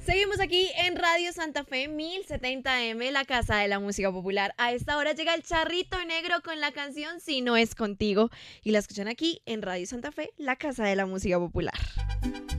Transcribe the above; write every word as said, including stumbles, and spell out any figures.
Seguimos aquí en Radio Santa Fe mil setenta eme, la casa de la música popular. A esta hora llega el Charrito Negro con la canción Si no es contigo y la escuchan aquí en Radio Santa Fe, la casa de la música popular.